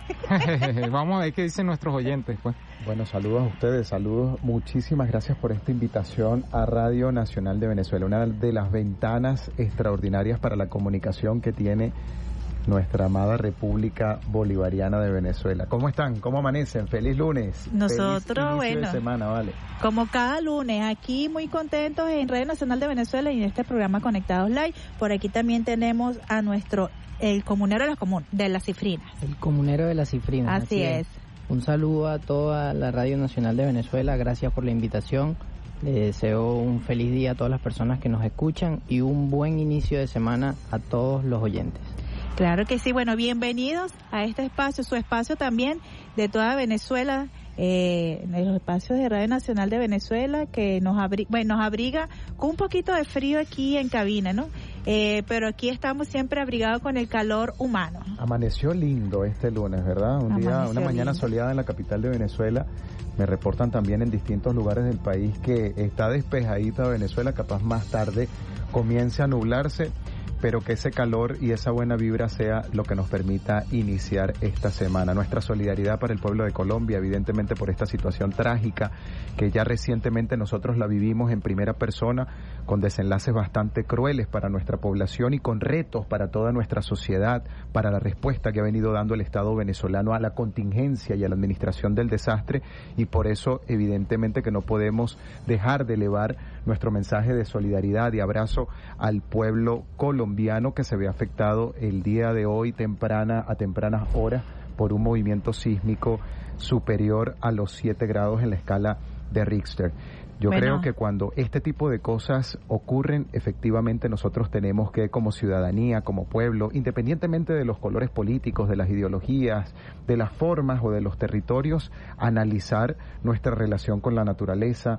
Vamos a ver qué dicen nuestros oyentes, pues. Bueno, saludos a ustedes, saludos, muchísimas gracias por esta invitación a Radio Nacional de Venezuela, una de las ventanas extraordinarias para la comunicación que tiene nuestra amada República Bolivariana de Venezuela. ¿Cómo están? ¿Cómo amanecen? ¡Feliz lunes! Nosotros, ¡Feliz inicio de semana, vale! Como cada lunes, aquí muy contentos en Radio Nacional de Venezuela y en este programa Conectados Live. Por aquí también tenemos a el comunero de las cifrinas. El comunero de las cifrinas. Así es. Un saludo a toda la Radio Nacional de Venezuela, gracias por la invitación. Le deseo un feliz día a todas las personas que nos escuchan y un buen inicio de semana a todos los oyentes. Claro que sí, bueno, bienvenidos a este espacio, su espacio también de toda Venezuela, los espacios de Radio Nacional de Venezuela que nos abriga con un poquito de frío aquí en cabina, ¿no? Pero aquí estamos siempre abrigados con el calor humano. Amaneció lindo este lunes, ¿verdad? Una mañana lindo, soleada en la capital de Venezuela. Me reportan también en distintos lugares del país que está despejadita Venezuela, capaz más tarde comience a nublarse, pero que ese calor y esa buena vibra sea lo que nos permita iniciar esta semana. Nuestra solidaridad para el pueblo de Colombia, evidentemente por esta situación trágica que ya recientemente nosotros la vivimos en primera persona, con desenlaces bastante crueles para nuestra población y con retos para toda nuestra sociedad, para la respuesta que ha venido dando el Estado venezolano a la contingencia y a la administración del desastre, y por eso evidentemente que no podemos dejar de elevar nuestro mensaje de solidaridad y abrazo al pueblo colombiano que se ve afectado el día de hoy a tempranas horas por un movimiento sísmico superior a los 7 grados en la escala de Richter. Yo creo que cuando este tipo de cosas ocurren, efectivamente nosotros tenemos que, como ciudadanía, como pueblo, independientemente de los colores políticos, de las ideologías, de las formas o de los territorios, analizar nuestra relación con la naturaleza,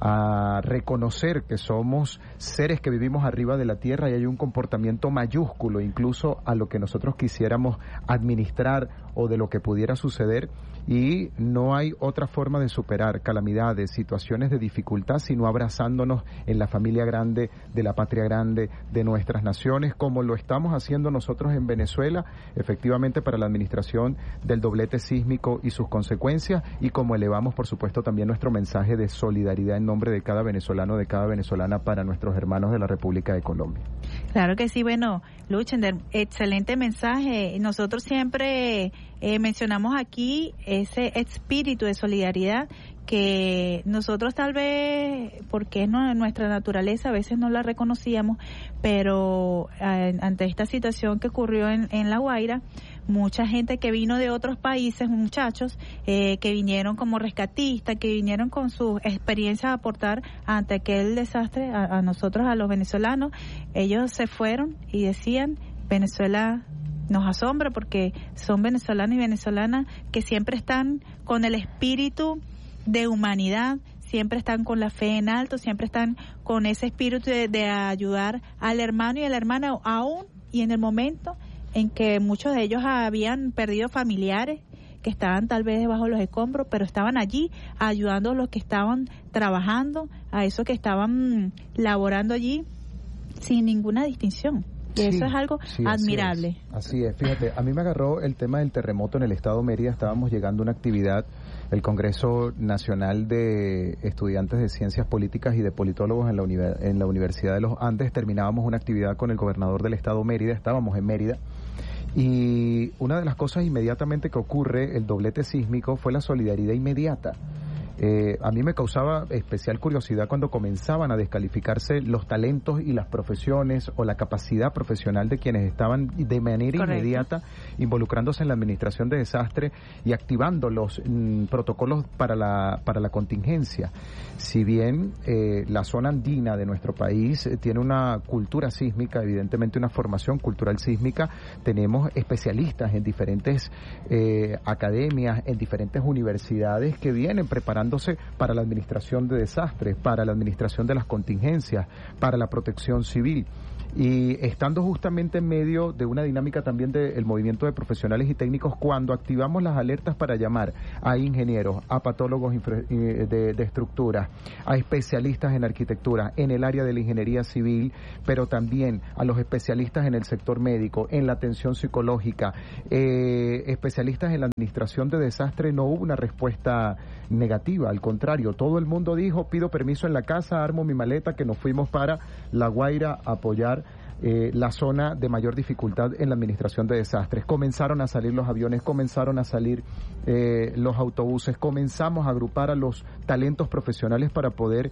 a reconocer que somos seres que vivimos arriba de la tierra y hay un comportamiento mayúsculo incluso a lo que nosotros quisiéramos administrar o de lo que pudiera suceder, y no hay otra forma de superar calamidades, situaciones de dificultad, sino abrazándonos en la familia grande, de la patria grande, de nuestras naciones, como lo estamos haciendo nosotros en Venezuela, efectivamente para la administración del doblete sísmico y sus consecuencias, y como elevamos por supuesto también nuestro mensaje de solidaridad en nombre de cada venezolano, de cada venezolana para nuestros hermanos de la República de Colombia. Claro que sí, bueno, Luchender, excelente mensaje. Nosotros siempre mencionamos aquí ese espíritu de solidaridad que nosotros tal vez, porque es nuestra naturaleza, a veces no la reconocíamos, pero ante esta situación que ocurrió en La Guaira, mucha gente que vino de otros países, muchachos, que vinieron como rescatistas, que vinieron con sus experiencias a aportar ante aquel desastre a nosotros, a los venezolanos, ellos se fueron y decían, Venezuela nos asombra porque son venezolanos y venezolanas que siempre están con el espíritu de humanidad, siempre están con la fe en alto, siempre están con ese espíritu de ayudar al hermano y a la hermana, aún y en el momento en que muchos de ellos habían perdido familiares que estaban tal vez debajo de los escombros, pero estaban allí ayudando a los que estaban trabajando, a esos que estaban laborando allí sin ninguna distinción. Y sí, eso es algo admirable. Así es, fíjate, a mí me agarró el tema del terremoto en el estado de Mérida. Estábamos llegando a una actividad, el Congreso Nacional de Estudiantes de Ciencias Políticas y de Politólogos en la Universidad de los Andes. Terminábamos una actividad con el gobernador del estado de Mérida, estábamos en Mérida. Y una de las cosas inmediatamente que ocurre, el doblete sísmico, fue la solidaridad inmediata. A mí me causaba especial curiosidad cuando comenzaban a descalificarse los talentos y las profesiones o la capacidad profesional de quienes estaban de manera inmediata involucrándose en la administración de desastre y activando los protocolos para la contingencia. Si bien la zona andina de nuestro país tiene una cultura sísmica, evidentemente una formación cultural sísmica, tenemos especialistas en diferentes academias, en diferentes universidades que vienen preparándose para la administración de desastres, para la administración de las contingencias, para la protección civil. y estando justamente en medio de una dinámica también del movimiento de profesionales y técnicos, cuando activamos las alertas para llamar a ingenieros, a patólogos de estructuras, a especialistas en arquitectura, en el área de la ingeniería civil, pero también a los especialistas en el sector médico, en la atención psicológica, especialistas en la administración de desastre, no hubo una respuesta negativa, al contrario, todo el mundo dijo: pido permiso en la casa, armo mi maleta, que nos fuimos para La Guaira a apoyar la zona de mayor dificultad en la administración de desastres. Comenzaron a salir los aviones, comenzaron a salir los autobuses, comenzamos a agrupar a los talentos profesionales para poder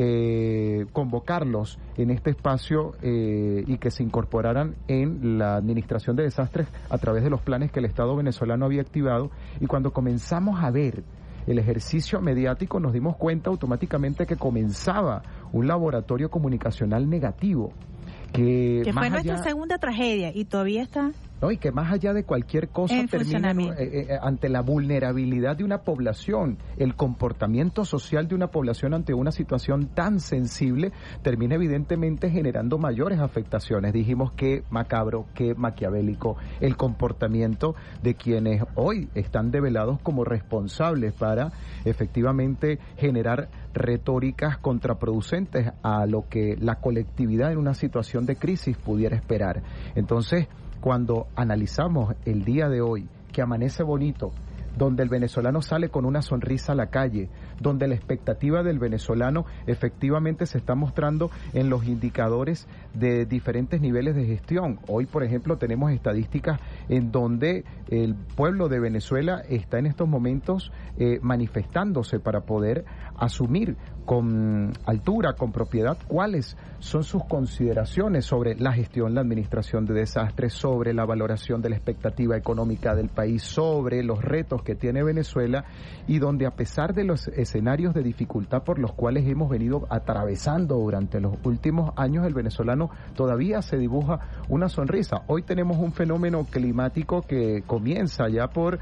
convocarlos en este espacio y que se incorporaran en la administración de desastres a través de los planes que el Estado venezolano había activado. Y cuando comenzamos a ver el ejercicio mediático, nos dimos cuenta automáticamente que comenzaba un laboratorio comunicacional negativo. Que fue nuestra segunda tragedia y todavía está... No, y que más allá de cualquier cosa termina ante la vulnerabilidad de una población, el comportamiento social de una población ante una situación tan sensible termina evidentemente generando mayores afectaciones. Dijimos que macabro, que maquiavélico el comportamiento de quienes hoy están develados como responsables para efectivamente generar retóricas contraproducentes a lo que la colectividad en una situación de crisis pudiera esperar. Entonces, cuando analizamos el día de hoy, que amanece bonito, donde el venezolano sale con una sonrisa a la calle, donde la expectativa del venezolano efectivamente se está mostrando en los indicadores de diferentes niveles de gestión. Hoy, por ejemplo, tenemos estadísticas en donde el pueblo de Venezuela está en estos momentos manifestándose para poder asumir con altura, con propiedad, cuáles son sus consideraciones sobre la gestión, la administración de desastres, sobre la valoración de la expectativa económica del país, sobre los retos que tiene Venezuela, y donde a pesar de los escenarios de dificultad por los cuales hemos venido atravesando durante los últimos años, el venezolano todavía se dibuja una sonrisa. Hoy tenemos un fenómeno climático que comienza ya por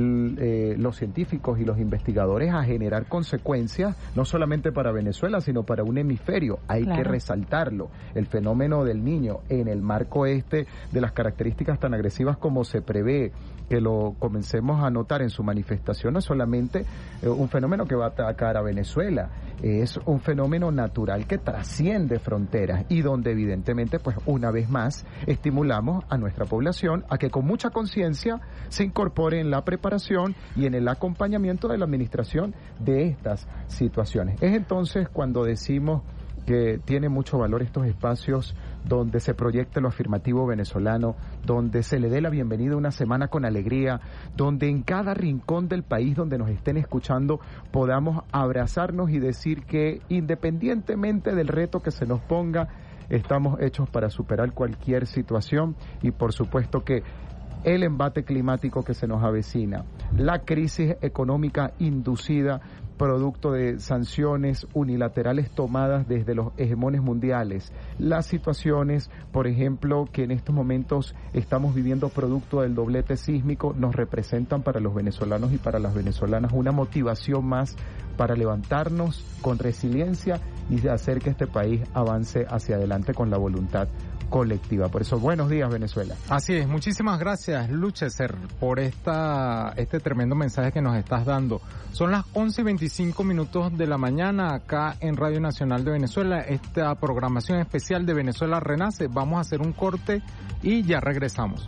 los científicos y los investigadores a generar consecuencias, no solamente para Venezuela, sino para un hemisferio. Hay que resaltarlo. El fenómeno del Niño, en el marco de las características tan agresivas como se prevé, que lo comencemos a notar en su manifestación, no es solamente un fenómeno que va a atacar a Venezuela, es un fenómeno natural que trasciende fronteras y donde evidentemente, pues una vez más, estimulamos a nuestra población a que con mucha conciencia se incorpore en la preparación y en el acompañamiento de la administración de estas situaciones. Es entonces cuando decimos que tiene mucho valor estos espacios donde se proyecte lo afirmativo venezolano, donde se le dé la bienvenida a una semana con alegría, donde en cada rincón del país donde nos estén escuchando podamos abrazarnos y decir que independientemente del reto que se nos ponga, estamos hechos para superar cualquier situación y por supuesto que el embate climático que se nos avecina, la crisis económica inducida producto de sanciones unilaterales tomadas desde los hegemones mundiales, las situaciones, por ejemplo, que en estos momentos estamos viviendo producto del doblete sísmico, nos representan para los venezolanos y para las venezolanas una motivación más para levantarnos con resiliencia y hacer que este país avance hacia adelante con la voluntad colectiva. Por eso, buenos días, Venezuela. Así es, muchísimas gracias, Lucheser, por este tremendo mensaje que nos estás dando. Son las 11:25 de la mañana acá en Radio Nacional de Venezuela, esta programación especial de Venezuela Renace. Vamos a hacer un corte y ya regresamos.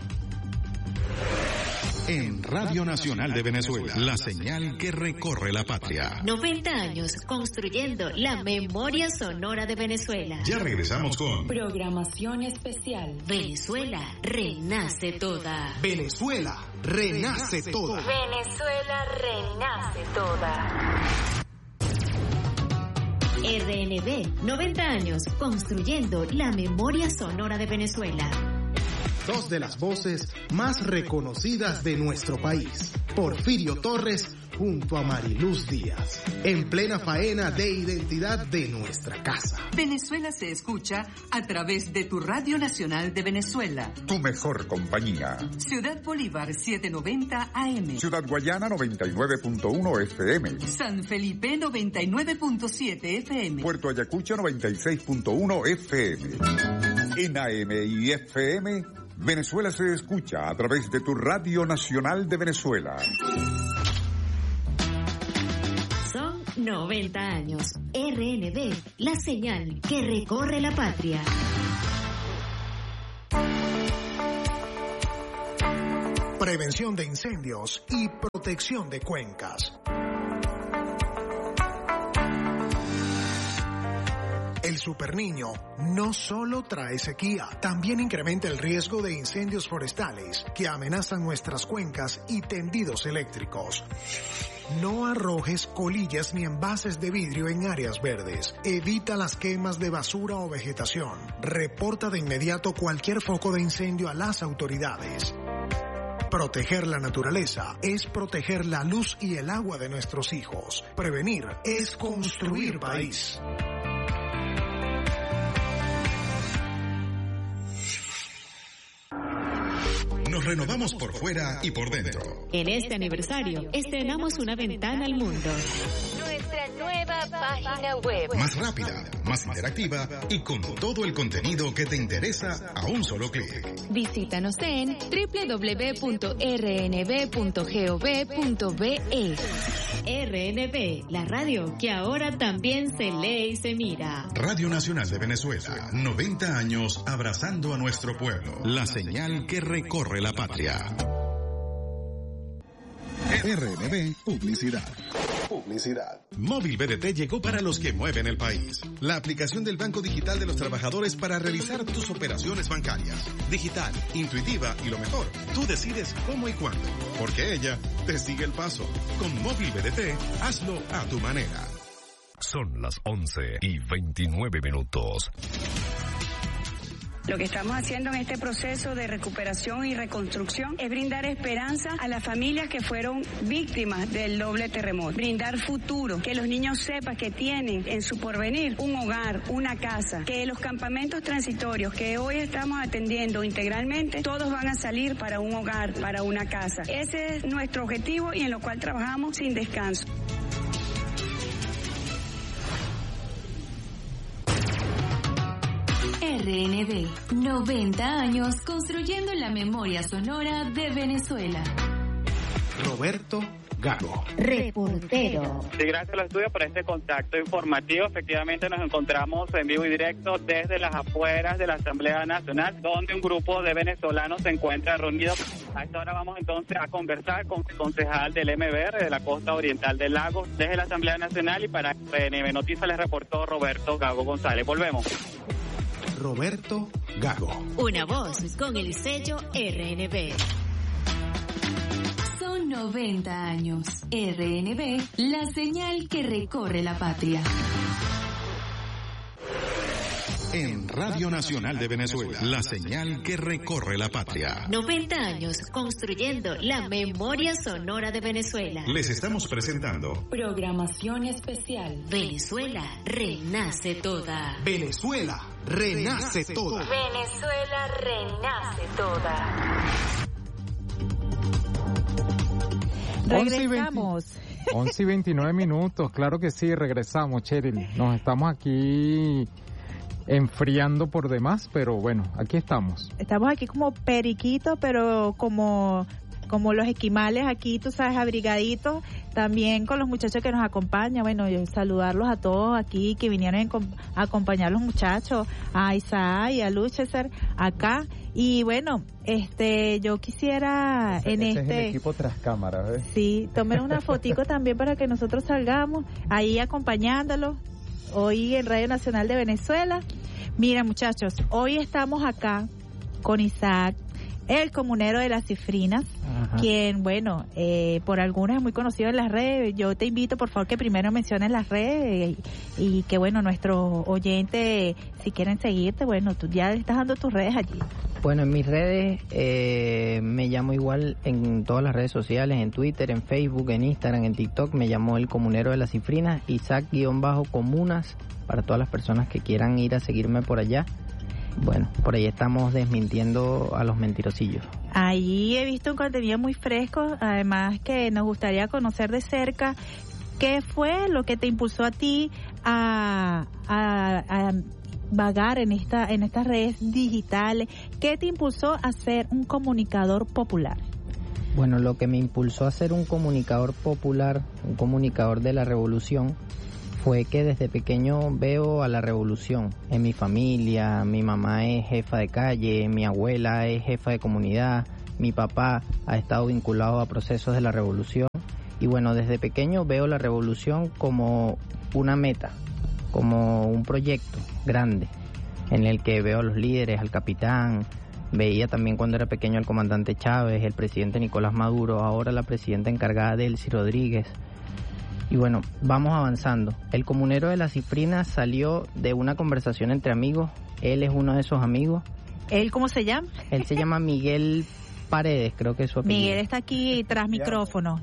En Radio Nacional de Venezuela, la señal que recorre la patria. 90 años construyendo la memoria sonora de Venezuela. Ya regresamos con programación especial. Venezuela renace toda. Venezuela renace toda. Venezuela renace toda. RNB, 90 años construyendo la memoria sonora de Venezuela. Dos de las voces más reconocidas de nuestro país, Porfirio Torres junto a Mariluz Díaz, en plena faena de identidad de nuestra casa. Venezuela se escucha a través de tu Radio Nacional de Venezuela. Tu mejor compañía. Ciudad Bolívar 790 AM. Ciudad Guayana 99.1 FM. San Felipe 99.7 FM. Puerto Ayacucho 96.1 FM. En AM y FM, Venezuela se escucha a través de tu Radio Nacional de Venezuela. Son 90 años. RNB, la señal que recorre la patria. Prevención de incendios y protección de cuencas. El Superniño no solo trae sequía, también incrementa el riesgo de incendios forestales que amenazan nuestras cuencas y tendidos eléctricos. No arrojes colillas ni envases de vidrio en áreas verdes. Evita las quemas de basura o vegetación. Reporta de inmediato cualquier foco de incendio a las autoridades. Proteger la naturaleza es proteger la luz y el agua de nuestros hijos. Prevenir es construir país. Nos renovamos por fuera y por dentro. En este aniversario, estrenamos una ventana al mundo. Nuestra nueva página web. Más rápida, más interactiva y con todo el contenido que te interesa a un solo clic. Visítanos en www.rnb.gov.be. RNB, la radio que ahora también se lee y se mira. Radio Nacional de Venezuela, 90 años abrazando a nuestro pueblo. La señal que recorre la patria. RNB Publicidad. Móvil BDT llegó para los que mueven el país. La aplicación del Banco Digital de los Trabajadores para realizar tus operaciones bancarias. Digital, intuitiva y lo mejor, tú decides cómo y cuándo, porque ella te sigue el paso. Con Móvil BDT, hazlo a tu manera. Son las 11:29. Lo que estamos haciendo en este proceso de recuperación y reconstrucción es brindar esperanza a las familias que fueron víctimas del doble terremoto, brindar futuro, que los niños sepan que tienen en su porvenir un hogar, una casa, que los campamentos transitorios que hoy estamos atendiendo integralmente, todos van a salir para un hogar, para una casa. Ese es nuestro objetivo y en lo cual trabajamos sin descanso. RNB, 90 años construyendo la memoria sonora de Venezuela. Roberto Gago, reportero. Sí, gracias a los estudios por este contacto informativo. Efectivamente nos encontramos en vivo y directo desde las afueras de la Asamblea Nacional, donde un grupo de venezolanos se encuentra reunido. A esta hora vamos entonces a conversar con el concejal del MBR de la costa oriental del lago, desde la Asamblea Nacional, y para RNB Noticias les reportó Roberto Gago González. Volvemos. Roberto Gago. Una voz con el sello RNB. Son 90 años. RNB, la señal que recorre la patria. En Radio Nacional de Venezuela, la señal que recorre la patria. 90 años construyendo la memoria sonora de Venezuela. Les estamos presentando programación especial. Venezuela renace toda. Venezuela renace toda. Venezuela renace toda. Regresamos. 11:29, claro que sí, regresamos, Cheryl. Nos estamos aquí enfriando por demás, pero bueno, aquí estamos. Estamos aquí como periquitos, pero como los esquimales aquí, tú sabes, abrigaditos, también con los muchachos que nos acompañan. Bueno, yo saludarlos a todos aquí que vinieron a acompañar a los muchachos, a Isaac y a Lucheser acá. Y bueno, yo quisiera ese es el equipo tras cámaras, ¿ves? Sí, tomen una fotico también para que nosotros salgamos ahí acompañándolos hoy en Radio Nacional de Venezuela. Mira, muchachos, hoy estamos acá con Isaac, el comunero de las cifrinas. Ajá. Quien, bueno, por algunos es muy conocido en las redes. Yo te invito, por favor, que primero menciones las redes y que, bueno, nuestros oyentes, si quieren seguirte, bueno, tú ya estás dando tus redes allí. Bueno, en mis redes me llamo igual en todas las redes sociales, en Twitter, en Facebook, en Instagram, en TikTok, me llamo el comunero de las cifrinas, Isaac_Comunas, para todas las personas que quieran ir a seguirme por allá. Bueno, por ahí estamos desmintiendo a los mentirosillos. Ahí he visto un contenido muy fresco, además que nos gustaría conocer de cerca qué fue lo que te impulsó a ti a vagar en estas redes digitales? ¿Qué te impulsó a ser un comunicador popular? Bueno, lo que me impulsó a ser un comunicador popular, un comunicador de la revolución, fue que desde pequeño veo a la revolución en mi familia. Mi mamá es jefa de calle, mi abuela es jefa de comunidad, mi papá ha estado vinculado a procesos de la revolución. Y bueno, desde pequeño veo la revolución como una meta, como un proyecto grande, en el que veo a los líderes, al capitán. Veía también cuando era pequeño al comandante Chávez, el presidente Nicolás Maduro, ahora la presidenta encargada Delcy Rodríguez. Y bueno, vamos avanzando. El comunero de las cifrinas salió de una conversación entre amigos. Él es uno de esos amigos. ¿Él cómo se llama? Él se llama Miguel Paredes, creo que es su apellido. Miguel está aquí tras micrófono,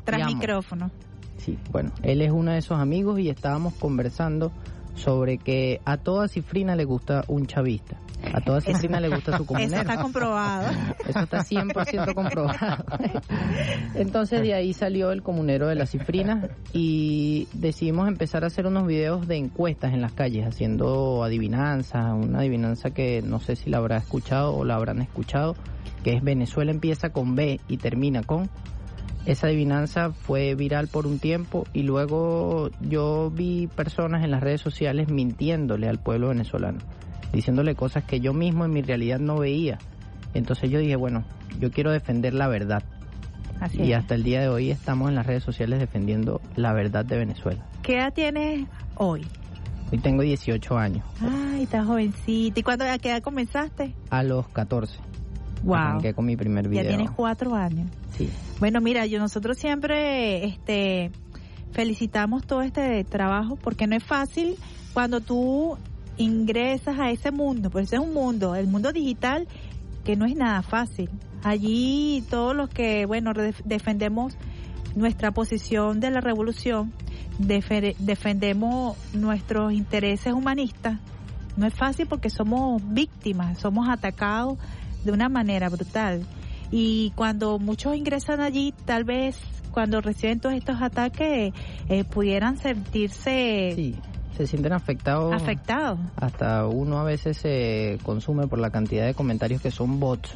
Sí, bueno, él es uno de esos amigos y estábamos conversando sobre que a toda cifrina le gusta un chavista. A toda cifrina le gusta su comunero. Eso está comprobado. Eso está 100% comprobado. Entonces de ahí salió el comunero de las cifrinas y decidimos empezar a hacer unos videos de encuestas en las calles, haciendo adivinanzas, una adivinanza que no sé si la habrá escuchado o la habrán escuchado, que es Venezuela empieza con B y termina con. Esa adivinanza fue viral por un tiempo y luego yo vi personas en las redes sociales mintiéndole al pueblo venezolano, diciéndole cosas que yo mismo en mi realidad no veía. Entonces yo dije, bueno, yo quiero defender la verdad. Así y es. hasta el día de hoy estamos en las redes sociales defendiendo la verdad de Venezuela. ¿Qué edad tienes hoy? Hoy tengo 18 años. Ay, estás jovencita. ¿Y a qué edad comenzaste? A los 14. Wow. Arranqué con mi primer video. Ya tienes 4 años. Sí. Bueno, mira, nosotros siempre felicitamos todo este trabajo porque no es fácil cuando tú ingresas a ese mundo, pues es un mundo, el mundo digital, que no es nada fácil. Allí todos los que, defendemos nuestra posición de la revolución, defendemos nuestros intereses humanistas, no es fácil porque somos víctimas, somos atacados de una manera brutal. Y cuando muchos ingresan allí, tal vez cuando reciben todos estos ataques, pudieran sentirse... Sí, se sienten afectados. Hasta uno a veces se consume por la cantidad de comentarios que son bots.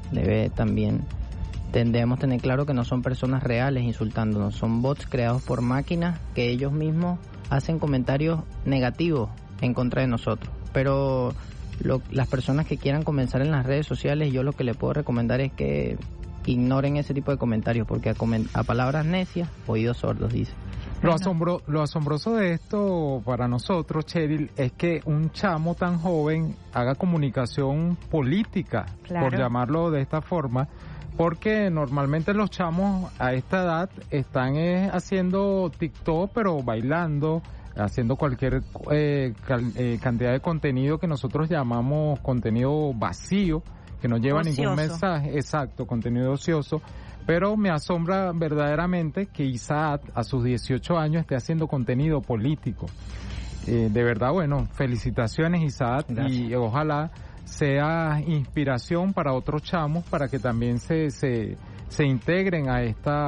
Debemos tener claro que no son personas reales insultándonos, son bots creados por máquinas que ellos mismos hacen comentarios negativos en contra de nosotros. Pero las personas que quieran comenzar en las redes sociales, yo lo que les puedo recomendar es que ignoren ese tipo de comentarios, porque a palabras necias, oídos sordos, dice. Lo asombroso de esto para nosotros, Cheryl, es que un chamo tan joven haga comunicación política, claro, por llamarlo de esta forma, porque normalmente los chamos a esta edad están haciendo TikTok, pero bailando, haciendo cualquier cantidad de contenido que nosotros llamamos contenido vacío, que no lleva ningún mensaje, exacto, contenido ocioso. Pero me asombra verdaderamente que Isaac a sus 18 años esté haciendo contenido político. De verdad, felicitaciones, Isaac. Gracias. Y ojalá sea inspiración para otros chamos para que también se integren a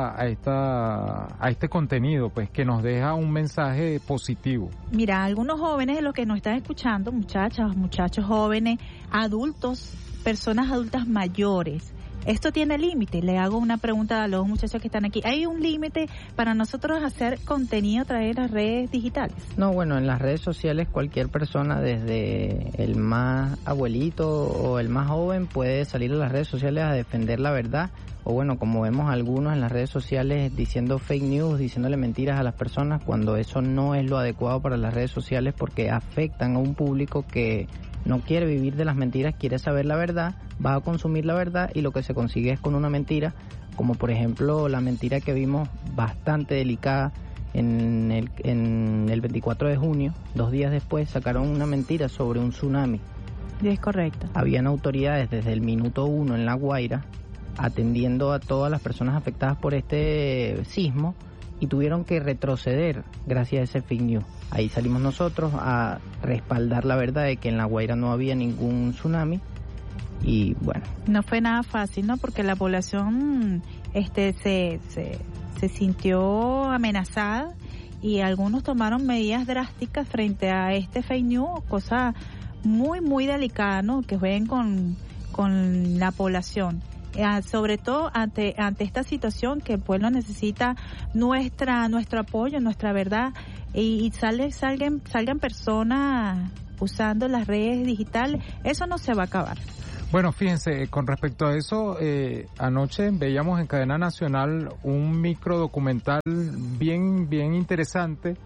este contenido, pues, que nos deja un mensaje positivo. Mira, algunos jóvenes de los que nos están escuchando, muchachos jóvenes, adultos, personas adultas mayores, ¿esto tiene límite? Le hago una pregunta a los muchachos que están aquí. ¿Hay un límite para nosotros hacer contenido a través de las redes digitales? No, en las redes sociales cualquier persona, desde el más abuelito o el más joven, puede salir a las redes sociales a defender la verdad. O como vemos algunos en las redes sociales diciendo fake news, diciéndole mentiras a las personas, cuando eso no es lo adecuado para las redes sociales, porque afectan a un público que no quiere vivir de las mentiras, quiere saber la verdad, va a consumir la verdad y lo que se consigue es con una mentira, como por ejemplo la mentira que vimos bastante delicada en el 24 de junio, 2 días después sacaron una mentira sobre un tsunami. Es correcto. Habían autoridades desde el minuto 1 en La Guaira atendiendo a todas las personas afectadas por este sismo y tuvieron que retroceder gracias a ese fake news. Ahí salimos nosotros a respaldar la verdad de que en La Guaira no había ningún tsunami y no fue nada fácil, ¿no? Porque la población se sintió amenazada y algunos tomaron medidas drásticas frente a este fake news, cosa muy, muy delicada, ¿no? Que jueguen con la población. Sobre todo ante esta situación que el pueblo necesita nuestro apoyo, nuestra verdad, y salgan personas usando las redes digitales, eso no se va a acabar. Bueno, fíjense, con respecto a eso, anoche veíamos en cadena nacional un micro documental bien interesante.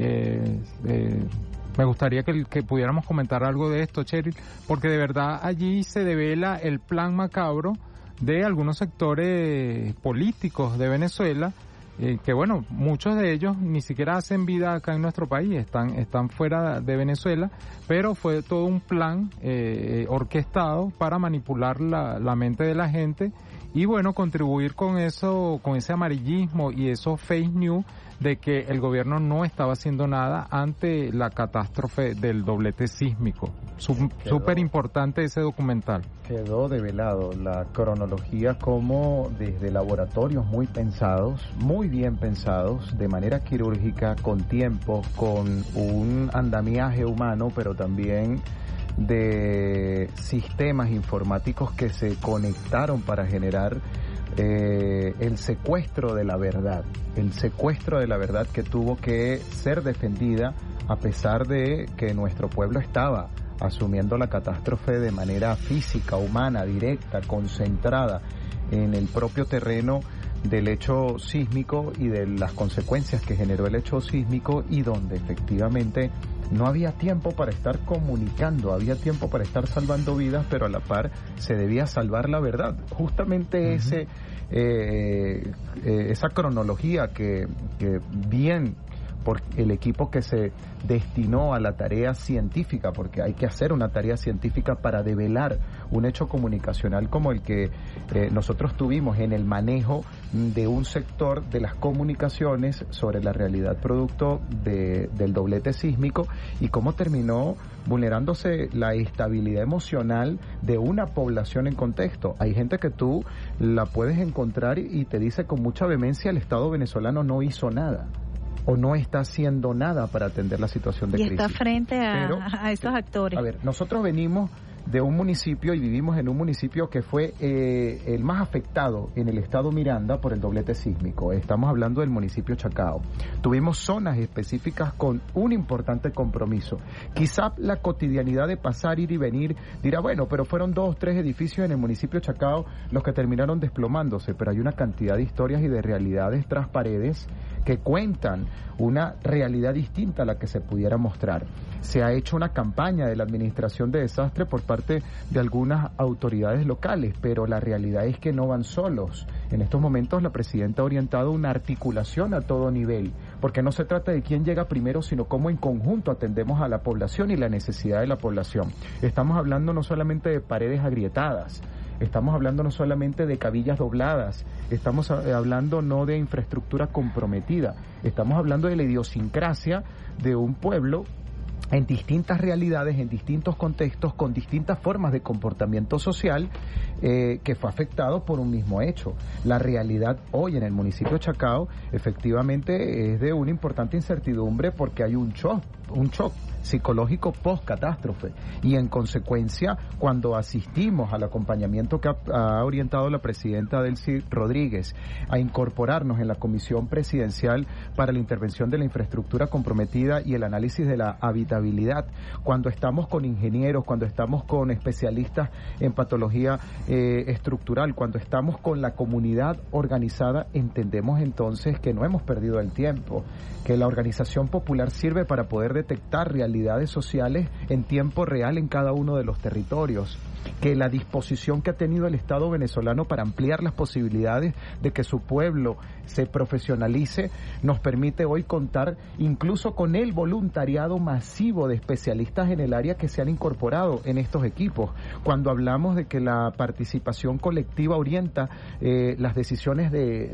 Me gustaría que pudiéramos comentar algo de esto, Cheryl, porque de verdad allí se devela el plan macabro de algunos sectores políticos de Venezuela, que bueno, muchos de ellos ni siquiera hacen vida acá en nuestro país, están fuera de Venezuela, pero fue todo un plan orquestado para manipular la mente de la gente y bueno, contribuir con eso, con ese amarillismo y esos fake news de que el gobierno no estaba haciendo nada ante la catástrofe del doblete sísmico. Súper importante ese documental. Quedó develado la cronología, como desde laboratorios muy pensados, muy bien pensados, de manera quirúrgica, con tiempo, con un andamiaje humano, pero también de sistemas informáticos que se conectaron para generar el secuestro de la verdad, que tuvo que ser defendida a pesar de que nuestro pueblo estaba asumiendo la catástrofe de manera física, humana, directa, concentrada en el propio terreno del hecho sísmico y de las consecuencias que generó el hecho sísmico, y donde efectivamente no había tiempo para estar comunicando, había tiempo para estar salvando vidas, pero a la par se debía salvar la verdad. Justamente esa cronología que bien por el equipo que se destinó a la tarea científica, porque hay que hacer una tarea científica para develar un hecho comunicacional como el que nosotros tuvimos en el manejo de un sector de las comunicaciones sobre la realidad producto del doblete sísmico, y cómo terminó vulnerándose la estabilidad emocional de una población en contexto. Hay gente que tú la puedes encontrar y te dice con mucha vehemencia: el Estado venezolano no hizo nada o no está haciendo nada para atender la situación de crisis. Y está frente a estos actores. A ver, nosotros venimos de un municipio y vivimos en un municipio que fue el más afectado en el estado Miranda por el doblete sísmico. Estamos hablando del municipio Chacao. Tuvimos zonas específicas con un importante compromiso. Quizá la cotidianidad de pasar, ir y venir, dirá, bueno, pero fueron 2 o 3 edificios en el municipio Chacao los que terminaron desplomándose, pero hay una cantidad de historias y de realidades tras paredes que cuentan una realidad distinta a la que se pudiera mostrar. Se ha hecho una campaña de la administración de desastre por parte de algunas autoridades locales, pero la realidad es que no van solos. En estos momentos la presidenta ha orientado una articulación a todo nivel, porque no se trata de quién llega primero, sino cómo en conjunto atendemos a la población y la necesidad de la población. Estamos hablando no solamente de paredes agrietadas, estamos hablando no solamente de cabillas dobladas, estamos hablando no de infraestructura comprometida, estamos hablando de la idiosincrasia de un pueblo en distintas realidades, en distintos contextos, con distintas formas de comportamiento social, que fue afectado por un mismo hecho. La realidad hoy en el municipio de Chacao efectivamente es de una importante incertidumbre, porque hay un shock psicológico post-catástrofe, y en consecuencia, cuando asistimos al acompañamiento que ha orientado la presidenta Delcy Rodríguez a incorporarnos en la comisión presidencial para la intervención de la infraestructura comprometida y el análisis de la habitabilidad, cuando estamos con ingenieros, cuando estamos con especialistas en patología estructural, cuando estamos con la comunidad organizada, entendemos entonces que no hemos perdido el tiempo, que la organización popular sirve para poder detectar realidades sociales en tiempo real en cada uno de los territorios, que la disposición que ha tenido el Estado venezolano para ampliar las posibilidades de que su pueblo se profesionalice nos permite hoy contar incluso con el voluntariado masivo de especialistas en el área que se han incorporado en estos equipos. Cuando hablamos de que la participación colectiva orienta las decisiones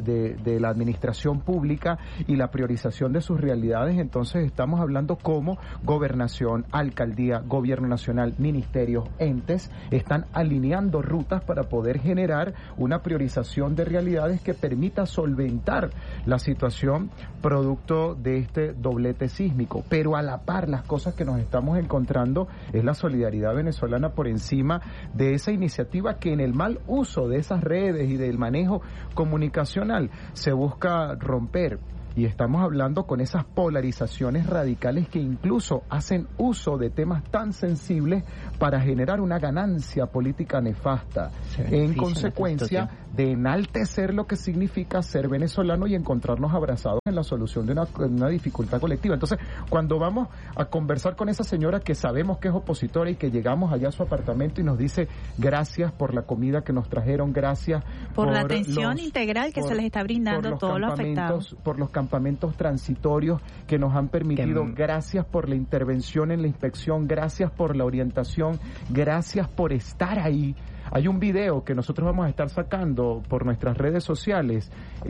de la administración pública y la priorización de sus realidades, entonces estamos hablando como gobernación, alcaldía, gobierno nacional, ministerios, entes, están alineando rutas para poder generar una priorización de realidades que permita solventar la situación producto de este doblete sísmico. Pero a la par, las cosas que nos estamos encontrando es la solidaridad venezolana por encima de esa iniciativa que en el mal uso de esas redes y del manejo comunicacional se busca romper. Y estamos hablando con esas polarizaciones radicales que incluso hacen uso de temas tan sensibles para generar una ganancia política nefasta, en consecuencia de enaltecer lo que significa ser venezolano y encontrarnos abrazados en la solución de una dificultad colectiva. Entonces, cuando vamos a conversar con esa señora que sabemos que es opositora y que llegamos allá a su apartamento y nos dice gracias por la comida que nos trajeron, gracias por la atención integral que se les está brindando a todos los afectados, por los campamentos transitorios que nos han permitido, gracias por la intervención en la inspección, gracias por la orientación, gracias por estar ahí. Hay un video que nosotros vamos a estar sacando por nuestras redes sociales,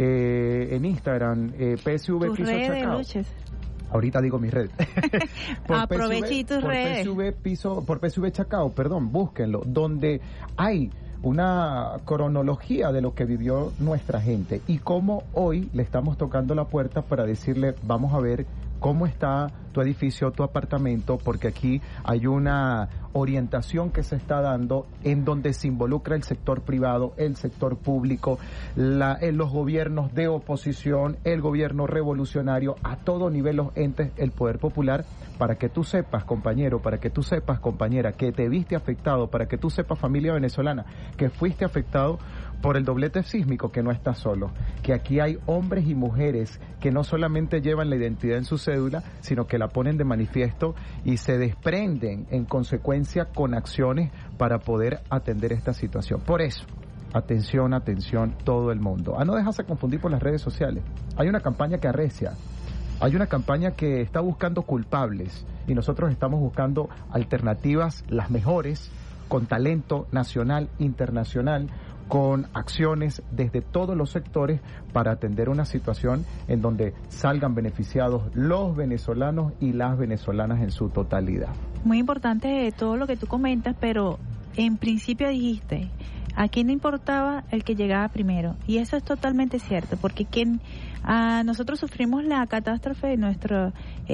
en Instagram, PSV Piso Chacao. Ahorita digo mis redes. Aproveche tus redes. Por PSV Chacao, perdón, búsquenlo, donde hay una cronología de lo que vivió nuestra gente y cómo hoy le estamos tocando la puerta para decirle, vamos a ver cómo está tu edificio, tu apartamento, porque aquí hay una orientación que se está dando en donde se involucra el sector privado, el sector público, los gobiernos de oposición, el gobierno revolucionario, a todo nivel los entes, el poder popular, para que tú sepas, compañero, para que tú sepas, compañera, que te viste afectado, para que tú sepas, familia venezolana, que fuiste afectado por el doblete sísmico, que no estás solo, que aquí hay hombres y mujeres que no solamente llevan la identidad en su cédula, sino que la ponen de manifiesto y se desprenden en consecuencia con acciones para poder atender esta situación. Por eso, atención, todo el mundo. No dejarse confundir por las redes sociales. Hay una campaña que arrecia, hay una campaña que está buscando culpables y nosotros estamos buscando alternativas, las mejores, con talento nacional, internacional, con acciones desde todos los sectores para atender una situación en donde salgan beneficiados los venezolanos y las venezolanas en su totalidad. Muy importante todo lo que tú comentas, pero en principio dijiste, aquí no importaba el que llegaba primero, y eso es totalmente cierto, porque nosotros sufrimos la catástrofe de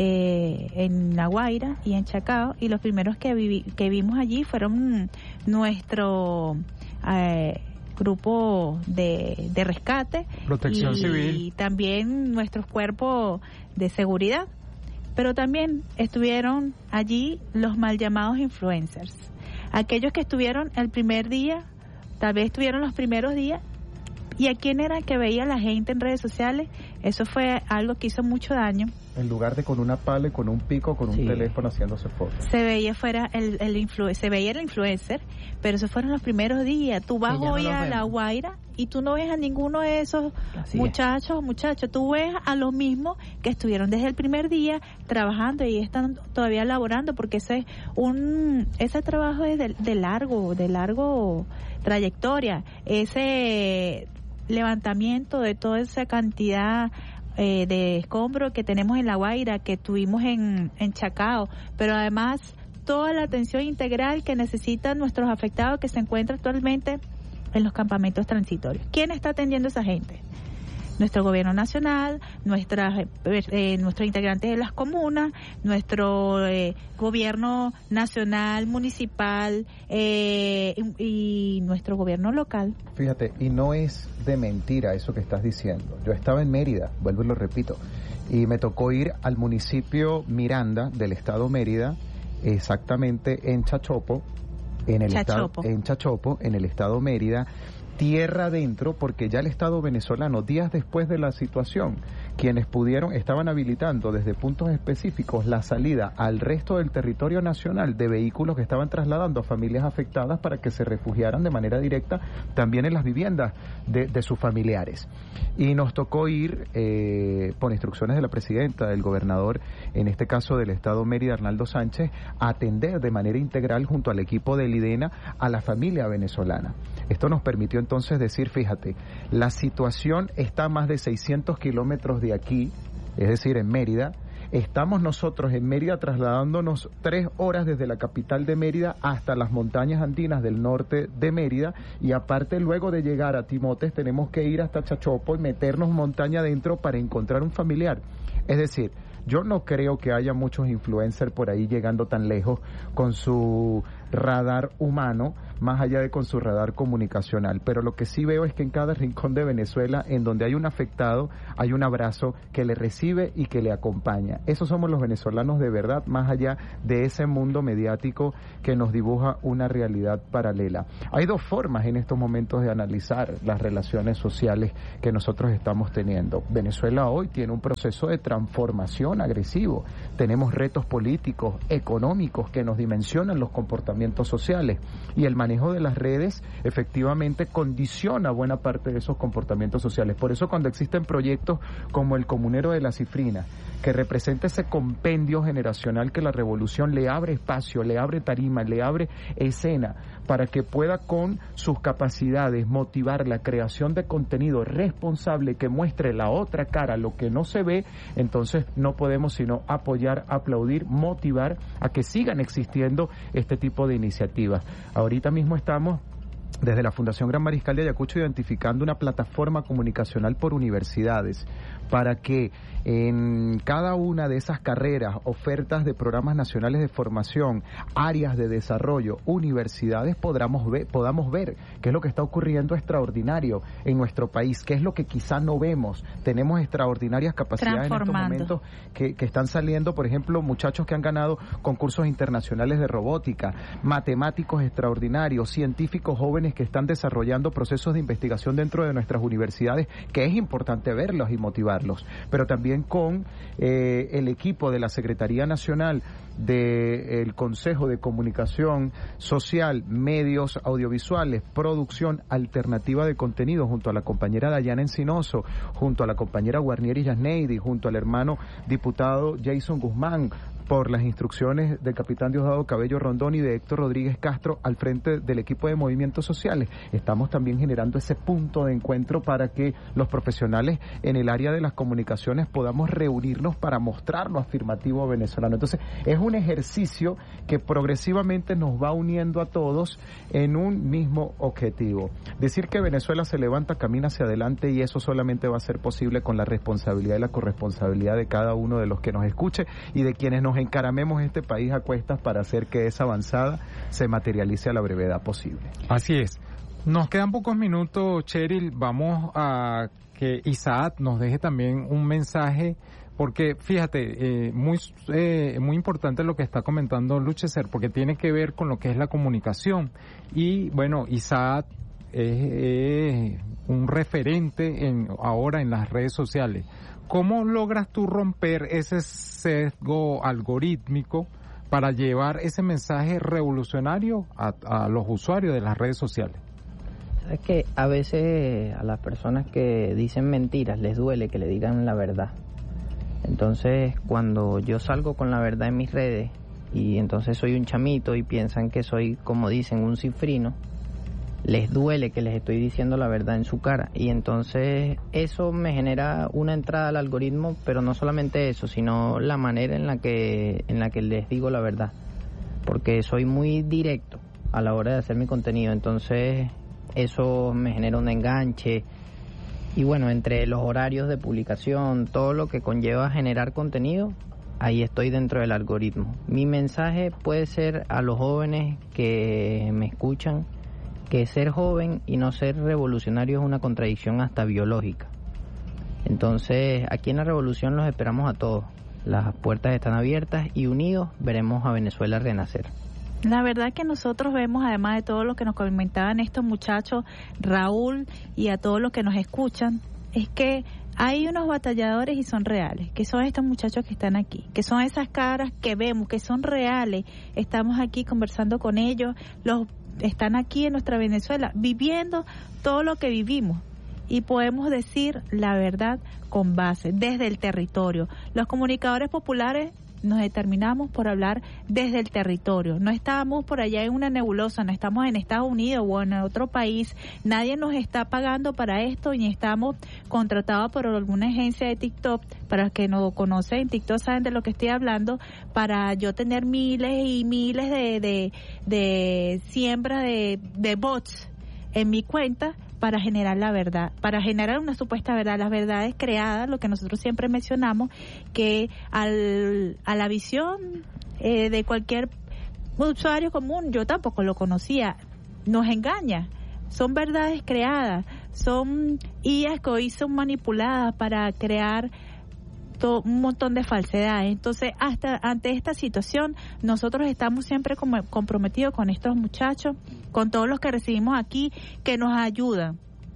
en La Guaira y en Chacao, y los primeros que vimos allí fueron nuestro grupo de rescate, Protección Civil, y también nuestros cuerpos de seguridad, pero también estuvieron allí los mal llamados influencers, aquellos que estuvieron el primer día, tal vez estuvieron los primeros días. ¿Y a quién era que veía la gente en redes sociales? Eso fue algo que hizo mucho daño. En lugar de con una pala y con un pico, con un teléfono haciéndose fotos. Se veía fuera el influencer, pero esos fueron los primeros días. Tú vas hoy a La Guaira y tú no ves a ninguno de esos muchachos. Tú ves a los mismos que estuvieron desde el primer día trabajando y están todavía laborando, porque ese trabajo es de largo trayectoria. Ese levantamiento de toda esa cantidad de escombros que tenemos en La Guaira, que tuvimos en Chacao, pero además toda la atención integral que necesitan nuestros afectados que se encuentran actualmente en los campamentos transitorios. ¿Quién está atendiendo a esa gente? Nuestro gobierno nacional, nuestros integrantes de las comunas, nuestro gobierno nacional, municipal y nuestro gobierno local. Fíjate, y no es de mentira eso que estás diciendo. Yo estaba en Mérida, vuelvo y lo repito, y me tocó ir al municipio Miranda del estado Mérida, exactamente en Chachopo, en el estado Mérida, tierra adentro, porque ya el Estado venezolano, días después de la situación, quienes estaban habilitando desde puntos específicos la salida al resto del territorio nacional de vehículos que estaban trasladando a familias afectadas para que se refugiaran de manera directa también en las viviendas de sus familiares. Y nos tocó ir, por instrucciones de la presidenta, del gobernador, en este caso del Estado Mérida, Arnaldo Sánchez, a atender de manera integral junto al equipo del IDENA a la familia venezolana. Esto nos permitió entonces decir, fíjate, la situación está a más de 600 kilómetros de aquí, es decir, en Mérida, Estamos nosotros en Mérida trasladándonos 3 horas desde la capital de Mérida hasta las montañas andinas del norte de Mérida, y aparte luego de llegar a Timotes tenemos que ir hasta Chachopo y meternos montaña adentro para encontrar un familiar. Es decir, yo no creo que haya muchos influencers por ahí llegando tan lejos con su radar humano, más allá de con su radar comunicacional. Pero lo que sí veo es que en cada rincón de Venezuela, en donde hay un afectado, hay un abrazo que le recibe y que le acompaña. Esos somos los venezolanos de verdad, más allá de ese mundo mediático que nos dibuja una realidad paralela. Hay 2 formas en estos momentos de analizar las relaciones sociales que nosotros estamos teniendo. Venezuela hoy tiene un proceso de transformación agresivo. Tenemos retos políticos, económicos que nos dimensionan los comportamientos sociales, y el manejo de las redes efectivamente condiciona buena parte de esos comportamientos sociales. Por eso cuando existen proyectos como el Comunero de la Cifrina, que representa ese compendio generacional que la revolución le abre espacio, le abre tarima, le abre escena, para que pueda con sus capacidades motivar la creación de contenido responsable que muestre la otra cara, lo que no se ve, entonces no podemos sino apoyar, aplaudir, motivar a que sigan existiendo este tipo de iniciativas. Ahorita mismo estamos desde la Fundación Gran Mariscal de Ayacucho identificando una plataforma comunicacional por universidades para que en cada una de esas carreras, ofertas de programas nacionales de formación, áreas de desarrollo, universidades, podamos ver qué es lo que está ocurriendo extraordinario en nuestro país, qué es lo que quizá no vemos. Tenemos extraordinarias capacidades en estos momentos que están saliendo, por ejemplo, muchachos que han ganado concursos internacionales de robótica, matemáticos extraordinarios, científicos jóvenes que están desarrollando procesos de investigación dentro de nuestras universidades, que es importante verlos y motivarlos, pero también con el equipo de la Secretaría Nacional del Consejo de Comunicación Social, Medios Audiovisuales, Producción Alternativa de Contenido, junto a la compañera Dayana Encinoso, junto a la compañera Guarnieri Yasneidi, junto al hermano diputado Jason Guzmán, por las instrucciones del capitán Diosdado Cabello Rondón y de Héctor Rodríguez Castro al frente del equipo de movimientos sociales. Estamos también generando ese punto de encuentro para que los profesionales en el área de las comunicaciones podamos reunirnos para mostrar lo afirmativo venezolano. Entonces, es un ejercicio que progresivamente nos va uniendo a todos en un mismo objetivo. Decir que Venezuela se levanta, camina hacia adelante, y eso solamente va a ser posible con la responsabilidad y la corresponsabilidad de cada uno de los que nos escuche y de quienes nos encaramemos este país a cuestas para hacer que esa avanzada se materialice a la brevedad posible. Así es. Nos quedan pocos minutos, Cheryl. Vamos a que Isaac nos deje también un mensaje, porque fíjate, muy importante lo que está comentando Lucheser, porque tiene que ver con lo que es la comunicación. Y bueno, Isaac es un referente ahora en las redes sociales. ¿Cómo logras tú romper ese sesgo algorítmico para llevar ese mensaje revolucionario a los usuarios de las redes sociales? Es que a veces a las personas que dicen mentiras les duele que le digan la verdad. Entonces, cuando yo salgo con la verdad en mis redes y entonces soy un chamito y piensan que soy, como dicen, un cifrino, les duele que les estoy diciendo la verdad en su cara, y entonces eso me genera una entrada al algoritmo, pero no solamente eso, sino la manera en la que les digo la verdad, porque soy muy directo a la hora de hacer mi contenido. Entonces eso me genera un enganche, y bueno, entre los horarios de publicación, todo lo que conlleva generar contenido, ahí estoy dentro del algoritmo. Mi mensaje puede ser a los jóvenes que me escuchan que ser joven y no ser revolucionario es una contradicción hasta biológica. Entonces, aquí en la revolución los esperamos a todos. Las puertas están abiertas y unidos veremos a Venezuela renacer. La verdad que nosotros vemos, además de todo lo que nos comentaban estos muchachos, Raúl, y a todos los que nos escuchan, es que hay unos batalladores y son reales, que son estos muchachos que están aquí, que son esas caras que vemos, que son reales. Estamos aquí conversando con ellos, están aquí en nuestra Venezuela, viviendo todo lo que vivimos, y podemos decir la verdad con base, desde el territorio. Los comunicadores populares nos determinamos por hablar desde el territorio. No estamos por allá en una nebulosa, no estamos en Estados Unidos o en otro país. Nadie nos está pagando para esto, ni estamos contratados por alguna agencia de TikTok. Para los que no conocen TikTok saben de lo que estoy hablando, para yo tener miles y miles de siembra de bots en mi cuenta para generar la verdad, para generar una supuesta verdad, las verdades creadas, lo que nosotros siempre mencionamos, que a la visión de cualquier usuario común, yo tampoco lo conocía, nos engaña. Son verdades creadas, son IAs que hoy son manipuladas para crear un montón de falsedades. Entonces, hasta ante esta situación, nosotros estamos siempre como comprometidos con estos muchachos, con todos los que recibimos aquí, que nos ayudan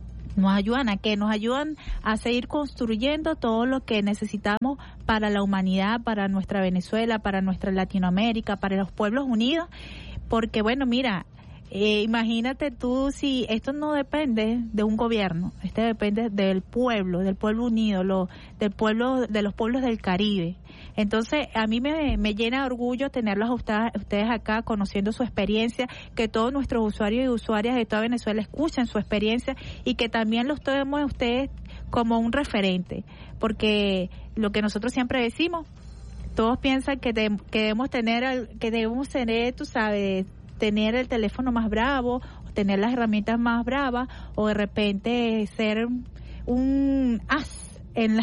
a seguir construyendo todo lo que necesitamos para la humanidad, para nuestra Venezuela, para nuestra Latinoamérica, para los pueblos unidos, porque bueno, mira, imagínate tú, si esto no depende de un gobierno, este depende del pueblo unido, de los pueblos del Caribe. Entonces, a mí me llena de orgullo tenerlos a ustedes acá, conociendo su experiencia, que todos nuestros usuarios y usuarias de toda Venezuela escuchen su experiencia y que también los tomemos a ustedes como un referente, porque lo que nosotros siempre decimos, todos piensan que debemos tener, tú sabes, tener el teléfono más bravo, tener las herramientas más bravas, o de repente ser un as en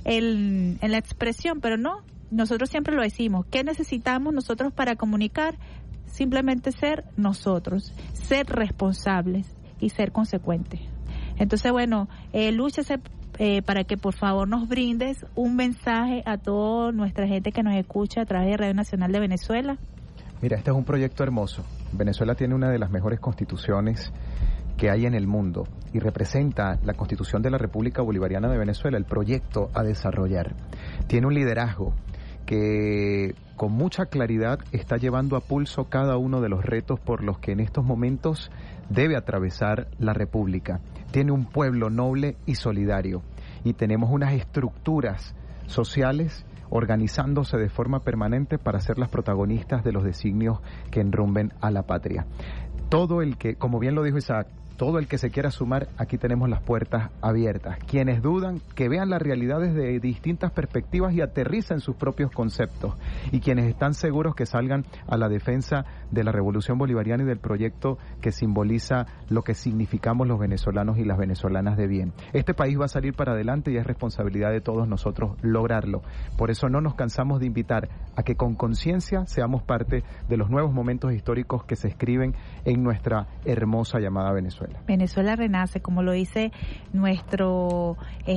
la expresión, pero no, nosotros siempre lo decimos. ¿Qué necesitamos nosotros para comunicar? Simplemente ser nosotros, ser responsables y ser consecuentes. Entonces, bueno, lúchese para que por favor nos brindes un mensaje a toda nuestra gente que nos escucha a través de Radio Nacional de Venezuela. Mira, este es un proyecto hermoso. Venezuela tiene una de las mejores constituciones que hay en el mundo y representa la Constitución de la República Bolivariana de Venezuela, el proyecto a desarrollar. Tiene un liderazgo que con mucha claridad está llevando a pulso cada uno de los retos por los que en estos momentos debe atravesar la República. Tiene un pueblo noble y solidario y tenemos unas estructuras sociales organizándose de forma permanente para ser las protagonistas de los designios que enrumben a la patria. Todo el que, como bien lo dijo Isaac, todo el que se quiera sumar, aquí tenemos las puertas abiertas. Quienes dudan, que vean las realidades de distintas perspectivas y aterricen sus propios conceptos. Y quienes están seguros, que salgan a la defensa de la Revolución Bolivariana y del proyecto que simboliza lo que significamos los venezolanos y las venezolanas de bien. Este país va a salir para adelante y es responsabilidad de todos nosotros lograrlo. Por eso no nos cansamos de invitar a que con conciencia seamos parte de los nuevos momentos históricos que se escriben en nuestra hermosa llamada Venezuela. Venezuela renace, como lo dice nuestro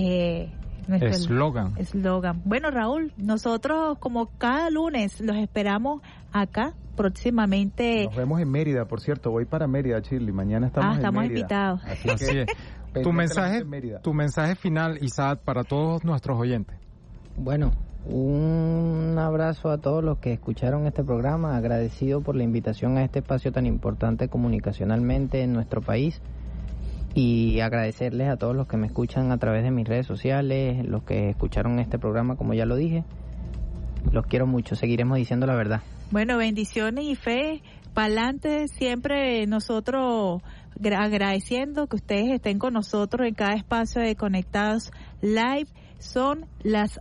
eslogan. Bueno, Raúl, nosotros como cada lunes los esperamos acá próximamente. Nos vemos en Mérida, por cierto, voy para Mérida, Chile, mañana estamos en Mérida. Invitados. Así que, tu mensaje final, Isaac, para todos nuestros oyentes. Bueno, un abrazo a todos los que escucharon este programa, agradecido por la invitación a este espacio tan importante comunicacionalmente en nuestro país, y agradecerles a todos los que me escuchan a través de mis redes sociales, los que escucharon este programa, como ya lo dije. Los quiero mucho, seguiremos diciendo la verdad. Bueno, bendiciones y fe, pa'lante, siempre nosotros agradeciendo que ustedes estén con nosotros en cada espacio de Conectados Live. Son las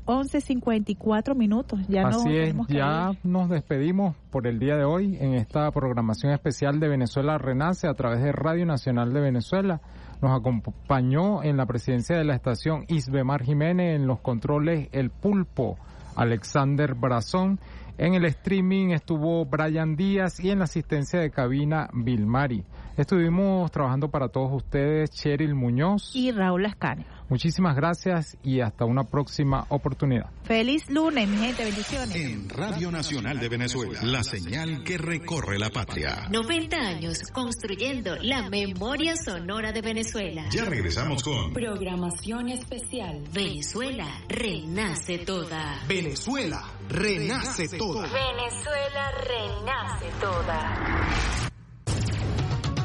11:54. Así es, ya nos despedimos por el día de hoy en esta programación especial de Venezuela Renace a través de Radio Nacional de Venezuela. Nos acompañó en la presidencia de la estación Isbemar Jiménez, en los controles El Pulpo, Alexander Brazón. En el streaming estuvo Brian Díaz y en la asistencia de cabina Vilmari. Estuvimos trabajando para todos ustedes Cheryl Muñoz y Raúl Ascanio. Muchísimas gracias y hasta una próxima oportunidad. Feliz lunes, mi gente, bendiciones. En Radio Nacional de Venezuela, la señal que recorre la patria. 90 años construyendo la memoria sonora de Venezuela. Ya regresamos con programación especial. Venezuela renace toda. Venezuela renace toda. Venezuela renace toda.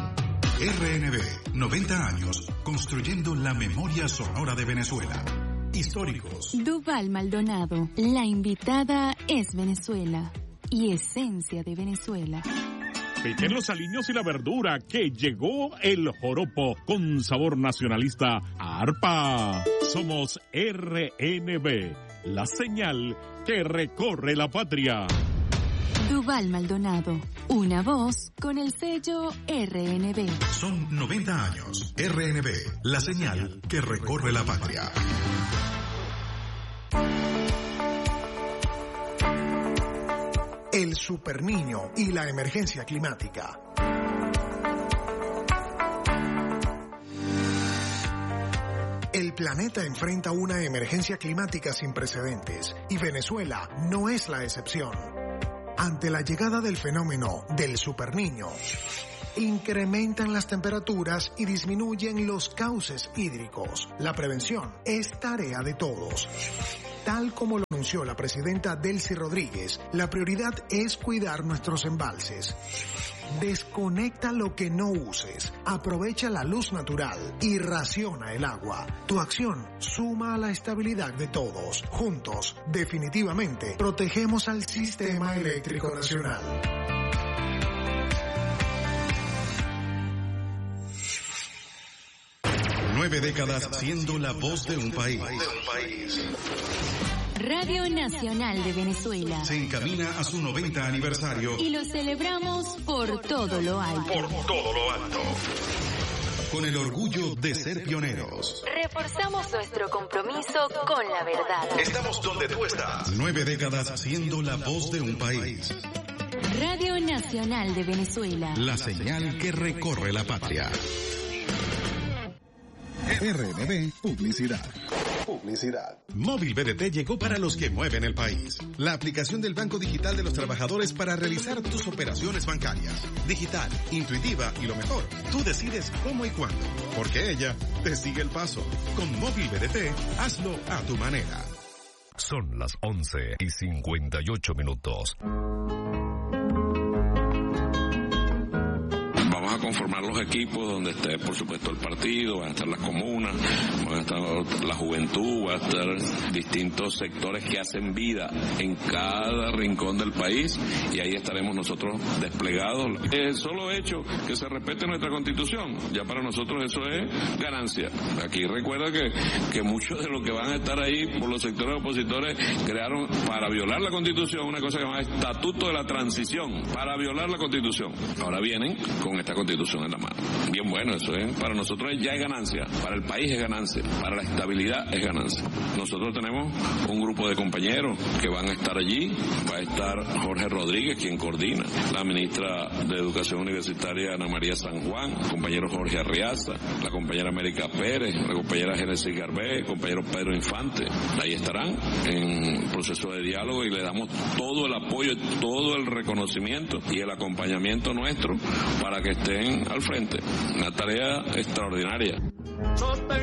RNB, 90 años construyendo la memoria sonora de Venezuela. históricos. Duval Maldonado, la invitada es Venezuela y esencia de Venezuela. Piquen los aliños y la verdura, que llegó el joropo con sabor nacionalista a arpa. Somos RNB, la señal que recorre la patria. Duval Maldonado, una voz con el sello RNB. Son 90 años. RNB, la señal que recorre la patria. El Superniño y la emergencia climática. El planeta enfrenta una emergencia climática sin precedentes y Venezuela no es la excepción. Ante la llegada del fenómeno del Superniño, incrementan las temperaturas y disminuyen los cauces hídricos. La prevención es tarea de todos. Tal como lo anunció la presidenta Delcy Rodríguez, la prioridad es cuidar nuestros embalses. Desconecta lo que no uses, aprovecha la luz natural y raciona el agua. Tu acción suma a la estabilidad de todos. Juntos, definitivamente, protegemos al sistema eléctrico nacional. Nueve décadas siendo la voz de un país. Radio Nacional de Venezuela Se encamina a su 90 aniversario. y lo celebramos por todo lo alto. Por todo lo alto. Con el orgullo de ser pioneros. Reforzamos nuestro compromiso con la verdad. Estamos donde tú estás. 9 décadas siendo la voz de un país. Radio Nacional de Venezuela. La señal que recorre la patria. RNB Publicidad. Móvil BDT llegó para los que mueven el país. La aplicación del Banco Digital de los Trabajadores para realizar tus operaciones bancarias. Digital, intuitiva y lo mejor, tú decides cómo y cuándo, porque ella te sigue el paso. Con Móvil BDT, hazlo a tu manera. Son las 11:58. Vamos a conformar los equipos donde esté, por supuesto, el partido, van a estar las comunas, van a estar la juventud, van a estar distintos sectores que hacen vida en cada rincón del país, y ahí estaremos nosotros desplegados. El solo hecho que se respete nuestra Constitución, ya para nosotros eso es ganancia. Aquí recuerda que muchos de los que van a estar ahí por los sectores opositores crearon para violar la Constitución una cosa que se llama Estatuto de la Transición, para violar la Constitución. Ahora vienen con esta Constitución en la mano. Bien bueno, eso es, para nosotros ya es ganancia, para el país es ganancia, para la estabilidad es ganancia. Nosotros tenemos un grupo de compañeros que van a estar allí, va a estar Jorge Rodríguez, quien coordina, la ministra de Educación Universitaria Ana María San Juan, el compañero Jorge Arriaza, la compañera América Pérez, la compañera Génesis Garbé, el compañero Pedro Infante. Ahí estarán en proceso de diálogo y le damos todo el apoyo, todo el reconocimiento y el acompañamiento nuestro para que estén al frente. Una tarea extraordinaria.